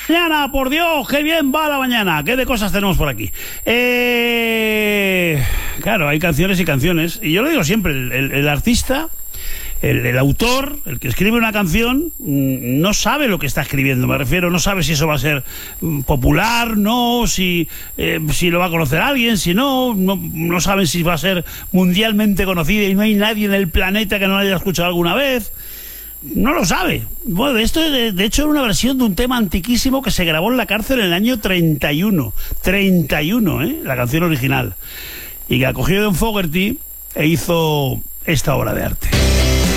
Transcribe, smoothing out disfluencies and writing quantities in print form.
Mañana, por Dios, qué bien va la mañana. ¿Qué de cosas tenemos por aquí? Claro, hay canciones y canciones. Y yo lo digo siempre, el artista, el autor, el que escribe una canción, no sabe lo que está escribiendo. Me refiero, no sabe si eso va a ser popular, no, si lo va a conocer alguien, si no saben si va a ser mundialmente conocida y no hay nadie en el planeta que no la haya escuchado alguna vez. No lo sabe. Bueno, esto de hecho era una versión de un tema antiquísimo que se grabó en la cárcel en el año 31, la canción original, y que acogió John Fogerty e hizo esta obra de arte.